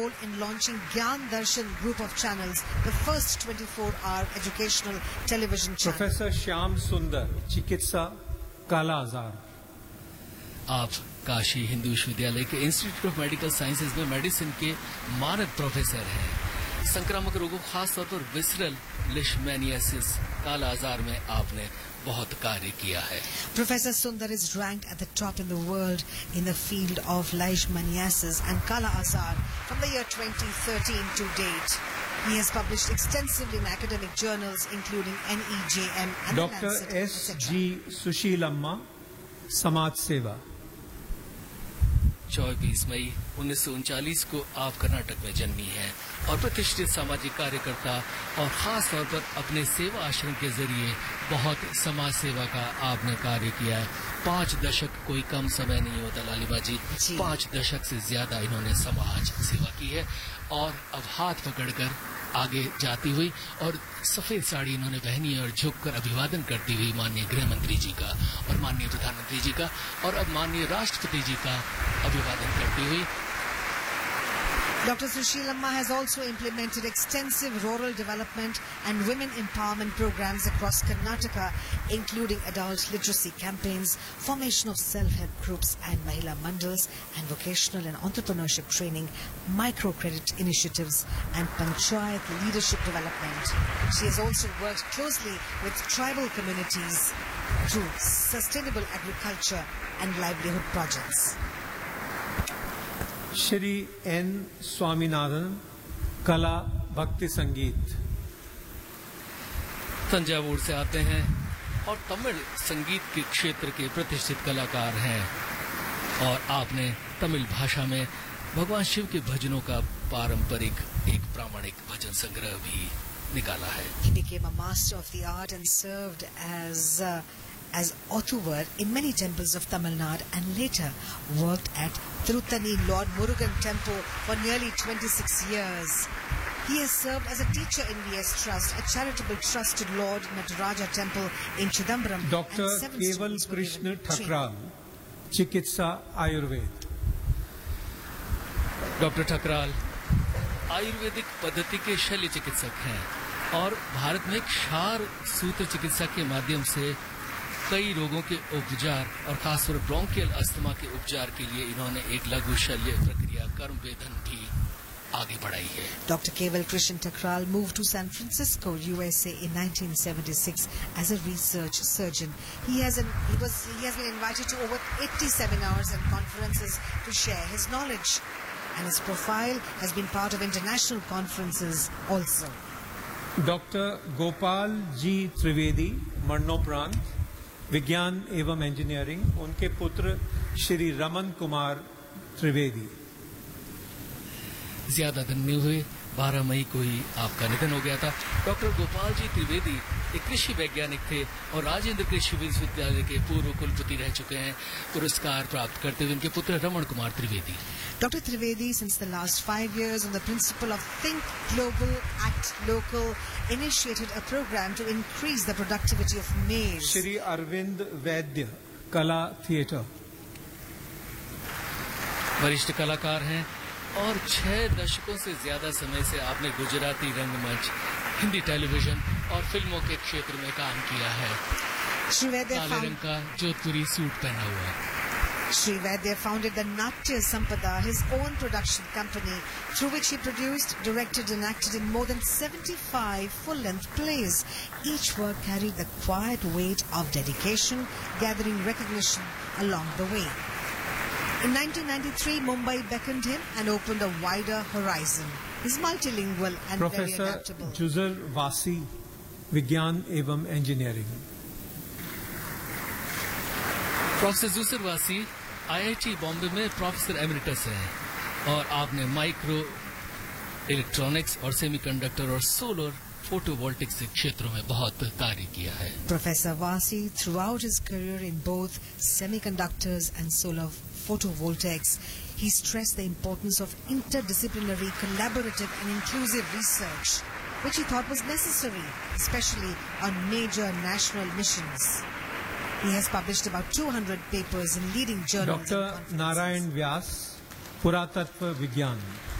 role in launching Gyan Darshan group of channels, the first 24-hour educational television channel. Professor Shyam Sundar, चिकित्सा काला आजार. आप काशी हिंदू विश्वविद्यालय के इंस्टीट्यूट ऑफ मेडिकल साइंसेज में मेडिसिन के मानद प्रोफेसर हैं. संक्रामक रोगों, खासतौर पर विसरल लेशमैनियासिस काला आजार में आपने बहुत कार्य किया है. Professor Sundar is ranked at the top in the world in the field of leishmaniasis and kala azar from the year 2013 to date. He has published extensively in academic journals including NEJM and Dr. Lancet, S.G. Sushilamma, समाज सेवा. 24 मई 1939 को आप कर्नाटक में जन्मी हैं और प्रतिष्ठित सामाजिक कार्यकर्ता और खास तौर पर अपने सेवा आश्रम के जरिए बहुत समाज सेवा का आपने कार्य किया है. 5 दशक कोई कम समय नहीं होता लालिमा जी. 5 दशक से ज्यादा इन्होंने समाज सेवा की है और अब हाथ पकड़कर आगे जाती हुई और सफेद साड़ी इन्होंने पहनी है और झुककर अभिवादन करती हुई माननीय गृह मंत्री जी का और माननीय प्रधानमंत्री जी का और अब माननीय राष्ट्रपति जी का अभिवादन करती हुई. Dr. Sushilamma has also implemented extensive rural development and women empowerment programs across Karnataka, including adult literacy campaigns, formation of self-help groups and Mahila Mandals, and vocational and entrepreneurship training, microcredit initiatives, and Panchayat leadership development. She has also worked closely with tribal communities through sustainable agriculture and livelihood projects. Shri N Swaminathan, कला भक्ति संगीत. तंजावुर से आते हैं और तमिल संगीत के क्षेत्र के प्रतिष्ठित कलाकार हैं और आपने तमिल भाषा में भगवान शिव के भजनों का पारंपरिक एक प्रामाणिक भजन संग्रह भी निकाला है. He became a master of the art and served as Othuvar in many temples of Tamil Nadu and later worked at Tirutani Lord Murugan Temple for nearly 26 years. He has served as a teacher in VS Trust, a charitable trust to Lord Nataraja Temple in Chidambaram. Dr. Keval Krishna Thakral, चिकित्सा Ayurveda. Doctor Thakral Ayurvedic पद्धति के शल्य चिकित्सक हैं और भारत में क्षार सूत्र चिकित्सा के माध्यम से कई रोगों के उपचार और खासकर ब्रोंकियल अस्थमा के उपचार के लिए इन्होंने एक लघु शल्य प्रक्रिया कर्म वेदन भी आगे बढ़ाई है. Dr. Keval Krishna Thakral moved to San Francisco, USA in 1976 as a research surgeon. He has been invited to over 80 seminars and conferences to share his knowledge, and his profile has been part of international conferences also. Dr. Gopal G. Trivedi, मरणोपरांत, विज्ञान एवं engineering. उनके पुत्र श्री रमन कुमार त्रिवेदी. ज्यादा दिन नहीं हुए 12 मई को ही आपका निधन हो गया था. डॉक्टर गोपाल जी त्रिवेदी एक कृषि वैज्ञानिक थे और राजेंद्र कृषि विश्वविद्यालय के पूर्व कुलपति रह चुके हैं. पुरस्कार प्राप्त करते हुए उनके पुत्र Raman Kumar Trivedi. Dr. Trivedi, since the last 5 years, on the principle of Think Global, Act Local, initiated a program to increase the productivity of maize. Shri Arvind वैद्य, कला थिएटर. वरिष्ठ कलाकार हैं और 6 दशकों से ज्यादा समय से आपने गुजराती रंगमंच, हिंदी टेलीविजन और फिल्मों के क्षेत्र में काम किया है. काले रंग का जोधपुरी सूट पहना हुआ है. Sri Vaidya founded the Natya Sampada, his own production company, through which he produced, directed and acted in more than 75 full-length plays. Each work carried the quiet weight of dedication, gathering recognition along the way. In 1993, Mumbai beckoned him and opened a wider horizon. He's multilingual and Professor very adaptable. जुजर वासी, विज्ञान एवं engineering. Professor जुसर वासी IIT Bombay में professor emeritus हैं और आपने micro electronics और semiconductor और सोलर फोटोवोल्टिक्स के क्षेत्रों में बहुत कार्य किया है. Professor Vasi, throughout his career in both semiconductors and solar photovoltaics, he stressed the importance of interdisciplinary, collaborative and inclusive research, which he thought was necessary, especially on major national missions. He has published about 200 papers in leading journals. Dr. Narayan Vyas, पुरातत्व विज्ञान.